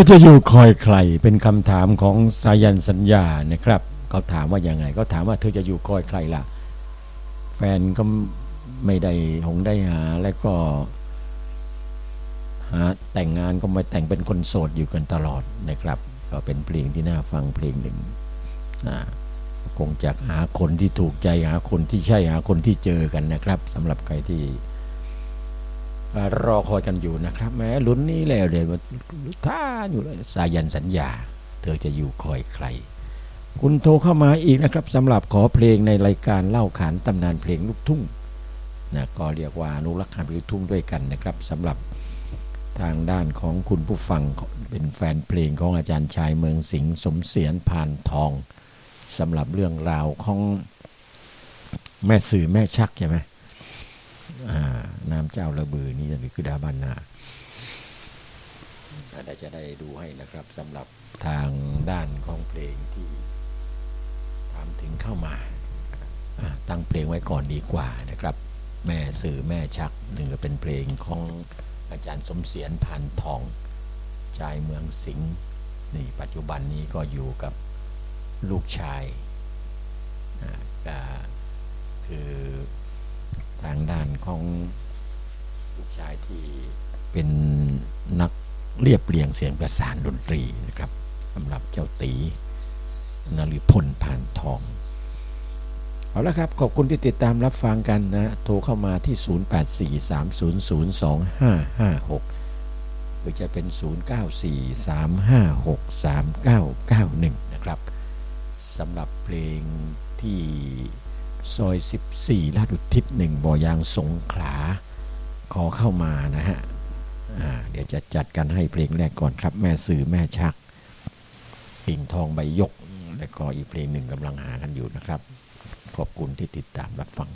อจะอยู่คอยใครเป็นคำถามของสายันสัญญานะครับเขาถามว่ายังไงเขาถามว่าเธอจะอยู่คอยใครล่ะแฟนก็ไม่ได้ได้หาและก็หาแต่งงานก็ไม่แต่งเป็นคนโสดอยู่กันตลอดนะครับก็เป็นเพลงที่น่าฟังเพลงหนึ่งคงจะหาคนที่ถูกใจหาคนที่ใช่หาคนที่เจอกันนะครับสำหรับใครที่รอคอยกันอยู่นะครับแม้ลุ้นนี้แล้วเดี๋ยวท่าอยู่เลยสายันสัญญาเธอจะอยู่คอยใครคุณโทรเข้ามาอีกนะครับสำหรับขอเพลงในรายการเล่าขานตำนานเพลงลูกทุ่งนะก็เรียกว่าอนุรักษ์เพลงลูกทุ่งด้วยกันนะครับสำหรับทางด้านของคุณผู้ฟังเป็นแฟนเพลงของอาจารย์ชายเมืองสิงห์สมเสียรพานทองสำหรับเรื่องราวของแม่สื่อแม่ชักใช่ไหมน้ำเจ้าระบือนี่คือดาบันนาจะได้ดูให้นะครับสำหรับทางด้านของเพลงที่ทำถึงเข้ามาตั้งเพลงไว้ก่อนดีกว่านะครับแม่สื่อแม่ชักหนึ่งก็เป็นเพลงของอาจารย์สมเสียรพานทองชายเมืองสิงห์นี่ปัจจุบันนี้ก็อยู่กับลูกชายคือทางด้านของลูกชายที่เป็นนักเรียบเรียงเสียงประสานดนตรีนะครับสำหรับเจ้าตีนฤพลพานทองเอาละครับขอบคุณที่ติดตามรับฟังกันนะโทรเข้ามาที่0843002556หรือจะเป็น0943563991นะครับสำหรับเพลงที่ซอย14ลาดอุทิศ1บ่อยางสงขลาขอเข้ามานะฮะเดี๋ยวจะจัดกันให้เพลงแรกก่อนครับแม่สื่อแม่ชักปิ่งทองใบยกและก็อีกเพลงหนึ่งกำลังหากันอยู่นะครับขอบคุณที่ติดตามรับฟัง